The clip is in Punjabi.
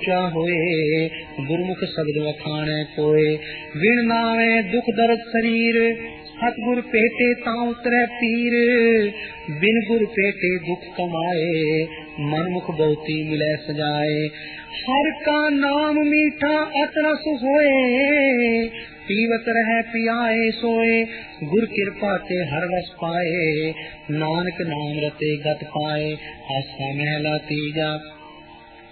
ਉੱਚਾ ਹੋਏ, ਗੁਰਮੁਖ ਸ਼ਬਦ ਵਖਾਣੈ ਕੋਏ। ਵਿਣ ਨਾਵੇ ਦੁਖ ਦਰਦ ਸਰੀਰ, ਸਤਿਗੁਰ ਭੇਟੇ ਤਾਂ ਉਤਰੈ ਪੀਰ। ਬਿਨ ਗੁਰ ਭੇਟੇ ਦੁਖ ਕਮਾਏ, ਮਨਮੁਖ ਬਹੁਤੀ ਮਿਲੈ ਸਜਾਏ। ਹਰ ਕਾ ਨਾਮ ਮੀਠਾ ਅਤ ਰਸ ਹੋਏ, ਪੀਵਤ ਰਹਿ ਪਿਆਏ ਸੋਏ। ਗੁਰ ਕਿਰਪਾ ਤੇ ਹਰ ਵਸ ਪਾਏ, ਨਾਨਕ ਨਾਮ ਰਤੇ ਗਤ ਪਾਏ। ਆਸਾ ਮਹਿਲਾ ਤੀਜਾ।